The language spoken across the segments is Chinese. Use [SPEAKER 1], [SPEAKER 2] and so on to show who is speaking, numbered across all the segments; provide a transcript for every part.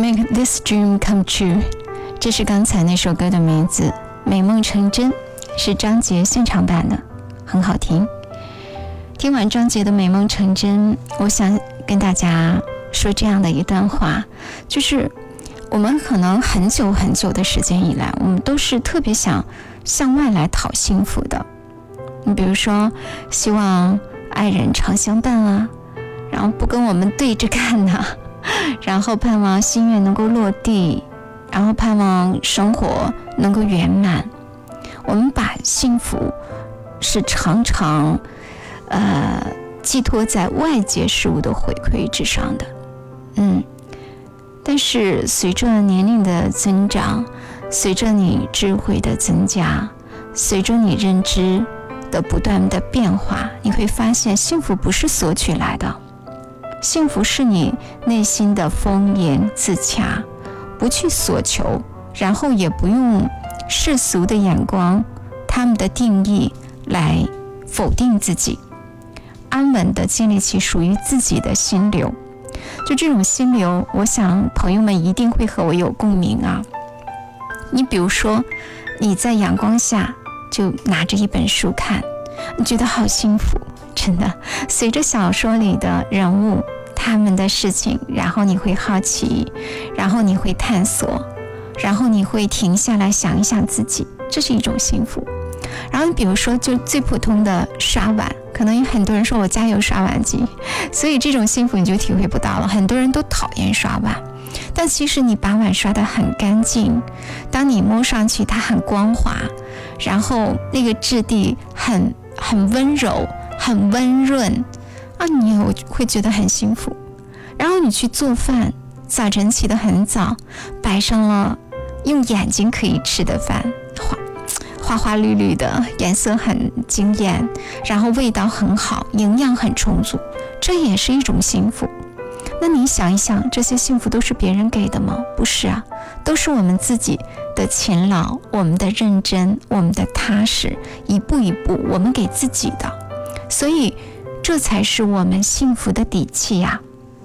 [SPEAKER 1] Make This Dream Come True， 这是刚才那首歌的名字，美梦成真，是张杰现场版的，很好听。听完张杰的美梦成真，我想跟大家说这样的一段话，就是我们可能很久很久的时间以来，我们都是特别想向外来讨幸福的。你比如说希望爱人常相伴啊，然后不跟我们对着干啊，然后盼望心愿能够落地，然后盼望生活能够圆满。我们把幸福是常常寄托在外界事物的回馈之上的。但是随着年龄的增长，随着你智慧的增加，随着你认知的不断的变化，你会发现幸福不是索取来的，幸福是你内心的丰盈自洽，不去索求，然后也不用世俗的眼光他们的定义来否定自己，安稳地建立起属于自己的心流。就这种心流，我想朋友们一定会和我有共鸣啊。你比如说你在阳光下就拿着一本书看，你觉得好幸福，真的。随着小说里的人物他们的事情，然后你会好奇，然后你会探索，然后你会停下来想一想自己，这是一种幸福。然后你比如说就最普通的刷碗，可能有很多人说我家有刷碗机，所以这种幸福你就体会不到了。很多人都讨厌刷碗，但其实你把碗刷得很干净，当你摸上去它很光滑，然后那个质地很温柔很温润啊，你也会觉得很幸福。然后你去做饭，早晨起得很早，摆上了用眼睛可以吃的饭，花花绿绿的，颜色很惊艳，然后味道很好，营养很充足，这也是一种幸福。那你想一想，这些幸福都是别人给的吗？不是啊，都是我们自己的勤劳，我们的认真，我们的踏实，一步一步我们给自己的，所以这才是我们幸福的底气呀。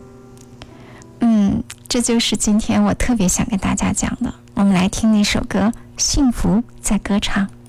[SPEAKER 1] 这就是今天我特别想跟大家讲的。我们来听那首歌《幸福在歌唱》。